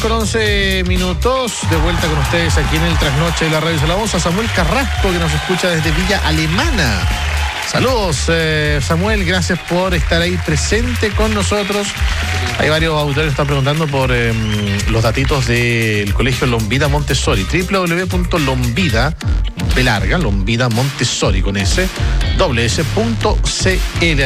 Con 11 minutos, de vuelta con ustedes aquí en el Trasnoche de la Radio Salamos, a Samuel Carrasco, que nos escucha desde Villa Alemana. Saludos, Samuel, gracias por estar ahí presente con nosotros. Hay varios autores que están preguntando por los datitos del Colegio Lombida Montessori. www.lombida, Lombida Montessori con S, .cl.